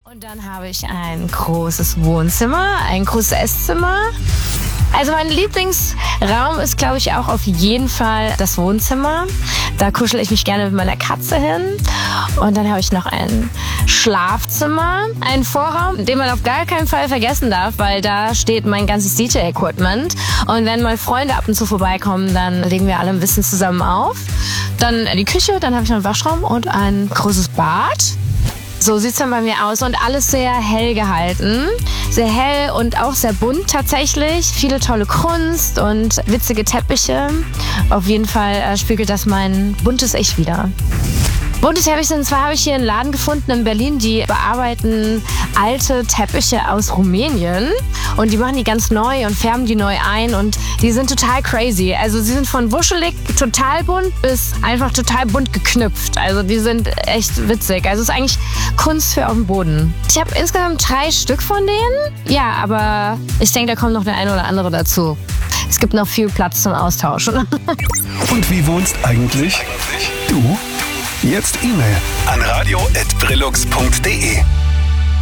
Und dann habe ich ein großes Wohnzimmer, ein großes Esszimmer. Also mein Lieblingsraum ist, glaube ich, auch auf jeden Fall das Wohnzimmer. Da kuschel ich mich gerne mit meiner Katze hin. Und dann habe ich noch ein Schlafzimmer, einen Vorraum, den man auf gar keinen Fall vergessen darf, weil da steht mein ganzes DJ-Equipment. Und wenn mal Freunde ab und zu vorbeikommen, dann legen wir alle ein bisschen zusammen auf. Dann die Küche, dann habe ich noch einen Waschraum und ein großes Bad. So sieht's dann bei mir aus und alles sehr hell gehalten. Sehr hell und auch sehr bunt tatsächlich. Viele tolle Kunst und witzige Teppiche. Auf jeden Fall spiegelt das mein buntes Ich wider. Bunte Teppiche, und zwar habe ich hier einen Laden gefunden in Berlin, die bearbeiten alte Teppiche aus Rumänien und die machen die ganz neu und färben die neu ein und die sind total crazy. Also sie sind von wuschelig, total bunt bis einfach total bunt geknüpft. Also die sind echt witzig. Also es ist eigentlich Kunst für auf dem Boden. Ich habe insgesamt 3 Stück von denen. Ja, aber ich denke, da kommt noch der eine oder andere dazu. Es gibt noch viel Platz zum Austauschen. Und wie wohnst eigentlich du? Jetzt E-Mail an radio@brillux.de.